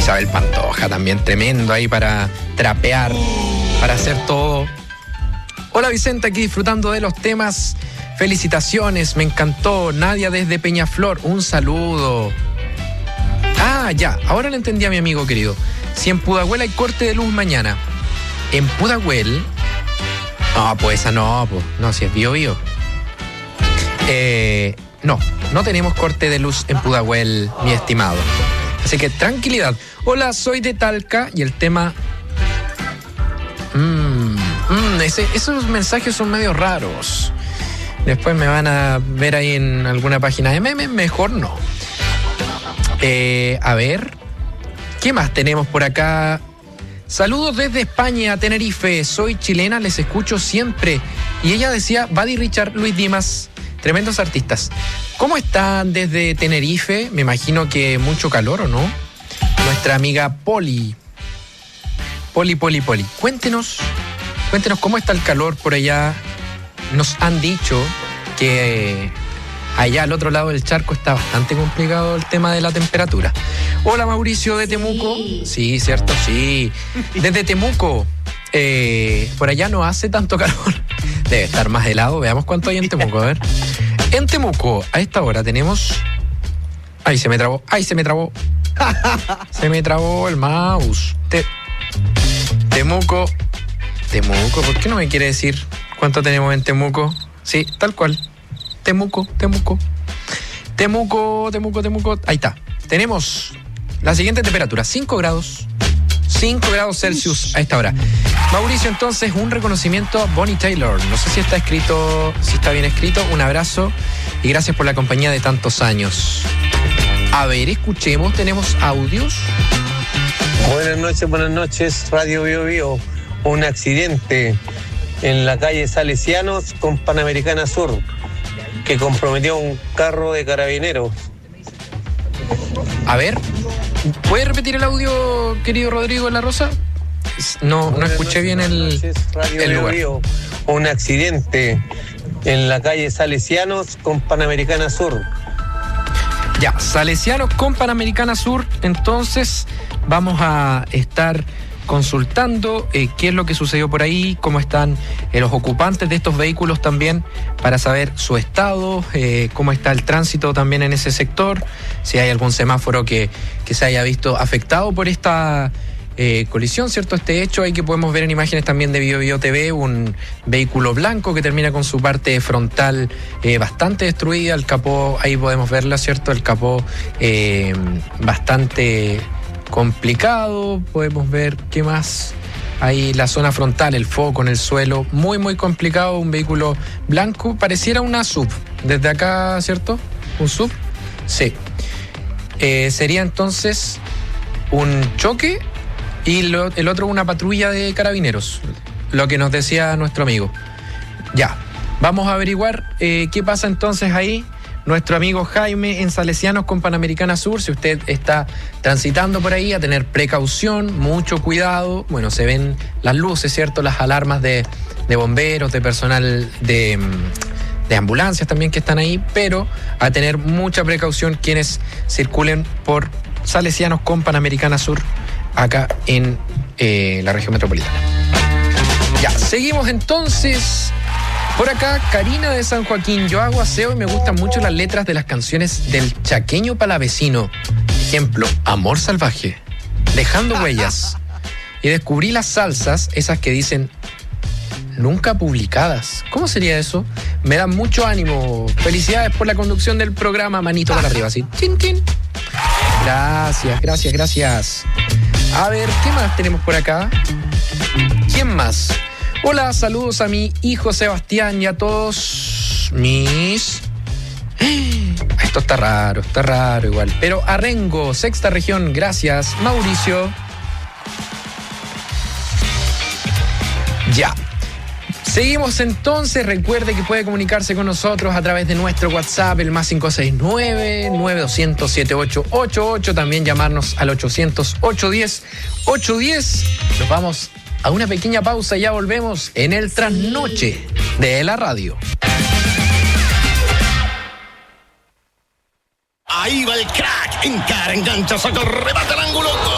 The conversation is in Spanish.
Isabel Pantoja también, tremendo ahí para trapear, para hacer todo. Hola Vicente, aquí disfrutando de los temas. Felicitaciones, me encantó. Nadia desde Peñaflor, un saludo. Ah, ya, ahora le entendí a mi amigo querido. Si en Pudahuel hay corte de luz mañana. En Pudahuel... No, pues esa no, pues. No, si es Bío Bío. No tenemos corte de luz en Pudahuel, mi estimado. Así que tranquilidad. Hola, soy de Talca y el tema... esos mensajes son medio raros. Después me van a ver ahí en alguna página de memes. Mejor no. A ver, ¿qué más tenemos por acá? Saludos desde España, Tenerife. Soy chilena, les escucho siempre. Y ella decía, Buddy Richard, Luis Dimas, tremendos artistas. ¿Cómo están desde Tenerife? Me imagino que mucho calor, ¿o no? Nuestra amiga Poli. Poli. Cuéntenos cómo está el calor por allá. Nos han dicho que allá al otro lado del charco está bastante complicado el tema de la temperatura. Hola Mauricio de Temuco. Sí, cierto, sí. Desde Temuco. Por allá no hace tanto calor. Debe estar más helado. Veamos cuánto hay en Temuco. A ver. En Temuco, a esta hora tenemos... Ay, se me trabó. Se me trabó el mouse. Temuco, ¿por qué no me quiere decir cuánto tenemos en Temuco? Sí, tal cual. Temuco. Ahí está. Tenemos la siguiente temperatura, 5 grados Celsius a esta hora. Mauricio, entonces, un reconocimiento a Bonnie Taylor. No sé si está bien escrito. Un abrazo y gracias por la compañía de tantos años. A ver, escuchemos, tenemos audios. Buenas noches, Radio Bío Bío. Un accidente en la calle Salesianos con Panamericana Sur que comprometió un carro de carabineros. A ver, ¿puede repetir el audio, querido Rodrigo La Rosa? No escuché bien el lugar. Un accidente en la calle Salesianos con Panamericana Sur. Ya, Salesianos con Panamericana Sur. Entonces vamos a estar consultando qué es lo que sucedió por ahí, cómo están los ocupantes de estos vehículos también, para saber su estado, cómo está el tránsito también en ese sector, si hay algún semáforo que se haya visto afectado por esta colisión, ¿cierto? Este hecho, hay que podemos ver en imágenes también de Bío Bío TV, un vehículo blanco que termina con su parte frontal bastante destruida, el capó, ahí podemos verla, ¿cierto? El capó bastante complicado, podemos ver qué más, ahí la zona frontal, el foco en el suelo, muy complicado, un vehículo blanco, pareciera una SUV, desde acá, ¿cierto? ¿Un SUV? Sí. Sería entonces un choque y el otro una patrulla de carabineros, lo que nos decía nuestro amigo. Ya, vamos a averiguar qué pasa entonces ahí. Nuestro amigo Jaime en Salesianos con Panamericana Sur, si usted está transitando por ahí, a tener precaución, mucho cuidado. Bueno, se ven las luces, ¿cierto? Las alarmas de bomberos, de personal de ambulancias también que están ahí, pero a tener mucha precaución quienes circulen por Salesianos con Panamericana Sur, acá en la región metropolitana. Ya, seguimos entonces. Por acá, Karina de San Joaquín. Yo hago aseo y me gustan mucho las letras de las canciones del Chaqueño Palavecino. Ejemplo, Amor Salvaje, Dejando Huellas. Y descubrí las salsas, esas que dicen nunca publicadas. ¿Cómo sería eso? Me da mucho ánimo. Felicidades por la conducción del programa. Manito para arriba, así. Chin, chin. Gracias. A ver, ¿qué más tenemos por acá? ¿Quién más? Hola, saludos a mi hijo Sebastián y a todos mis... Esto está raro igual. Pero Arrengo, sexta región, gracias. Mauricio. Ya. Seguimos entonces. Recuerde que puede comunicarse con nosotros a través de nuestro WhatsApp, el más 569-9200-7888. También llamarnos al 800-810-810. Nos vamos a una pequeña pausa y ya volvemos en el trasnoche de la radio. Ahí va el crack, encara, engancha, saca, remata el ángulo.